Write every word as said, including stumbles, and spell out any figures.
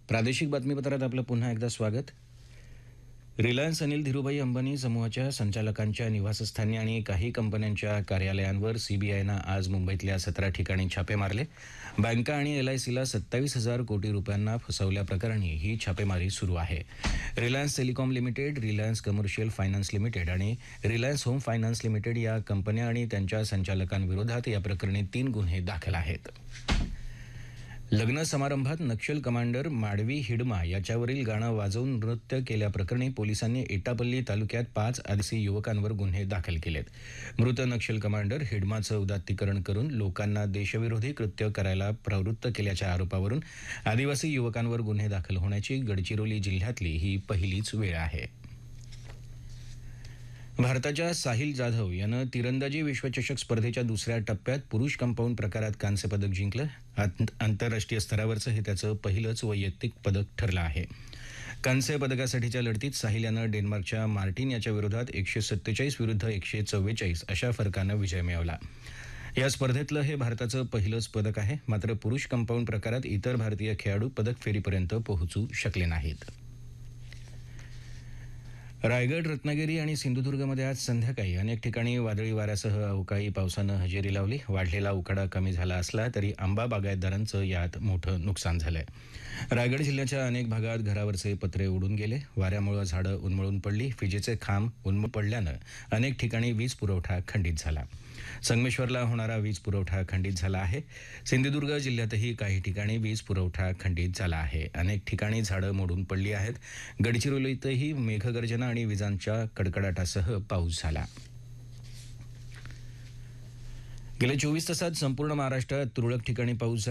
प्रादेशिक बातमीपत्रात आपलं पुन्हा एकदा स्वागत. रिलायन्स अनिल धीरुभाई अंबानी समूहाच्या संचालकांच्या निवासस्थानी आणि काही कंपन्यांच्या कार्यालयांवर सीबीआयनं आज मुंबईतल्या सतरा ठिकाणी छापे मारले. बँका आणि एलआयसीला सत्तावीस हजार कोटी रुपयांना फसवल्याप्रकरणी ही छापेमारी सुरू आहे. Reliance telecom limited, Reliance commercial finance limited आणि रिलायन्स होम फायनान्स लिमिटेड या कंपन्या आणि त्यांच्या संचालकांविरोधात या प्रकरणी तीन गुन्हे दाखल आहेत. लग्न समारंभात नक्षल कमांडर माडवी हिडमा याच्यावरील गाणं वाजवून नृत्य केल्याप्रकरणी पोलिसांनी एटापल्ली तालुक्यात पाच आदिवासी युवकांवर गुन्हे दाखल केलेत. मृत नक्षल कमांडर हिडमाचं उदात्तीकरण करून लोकांना देशविरोधी कृत्य करायला प्रवृत्त केल्याच्या आरोपावरून आदिवासी युवकांवर गुन्हे दाखल होण्याची गडचिरोली जिल्ह्यातली ही पहिलीच वेळ आहे. भारताच्या साहिल जाधव यानं तिरंदाजी विश्वचषक स्पर्धेच्या दुसऱ्या टप्प्यात पुरुष कंपाऊंड प्रकारात कांस्यपदक जिंकलं. आंतरराष्ट्रीय स्तरावरचं हे त्याचं पहिलंच वैयक्तिक पदक ठरलं आहे. कांस्य पदकासाठीच्या लढतीत साहिल यानं डेन्मार्कच्या मार्टिन याच्या विरोधात एकशे सत्तेचाळीस विरुद्ध एकशे चव्वेचाळीस अशा फरकानं विजय मिळवला. या स्पर्धेतलं हे भारताचं पहिलंच पदक आहे. मात्र पुरुष कंपाऊंड प्रकारात इतर भारतीय खेळाडू पदक फेरीपर्यंत पोहोचू शकले नाहीत. रायगड, रत्नागिरी आणि सिंधुदुर्गमध्ये आज संध्याकाळी अनेक ठिकाणी वादळी वाऱ्यासह अवकाळी पावसानं हजेरी लावली. वाढलेला उकाडा कमी झाला असला तरी आंबा बागायतदारांचं यात मोठं नुकसान झालंय. रायगड जिल्ह्याच्या अनेक भागात घरावरचे पत्रे उडून गेले. वाऱ्यामुळे झाडं उन्मळून पडली. विजेचे खांब उन्मळून पडल्यानं अनेक ठिकाणी वीज पुरवठा खंडित झाला. संगमेश्वरला होणारा वीज पुरवठा खंडित झाला आहे. सिंधुदुर्ग जिल्ह्यातही काही ठिकाणी वीज पुरवठा खंडित झाला आहे. अनेक ठिकाणी झाडं मोडून पडली आहेत. गडचिरोलीतही मेघगर्जना आणि विजांच्या कडकडाटासह पाऊस झाला. गेल्या चोवीस तासात संपूर्ण महाराष्ट्रात तुरळक ठिकाणी पाऊस झाला.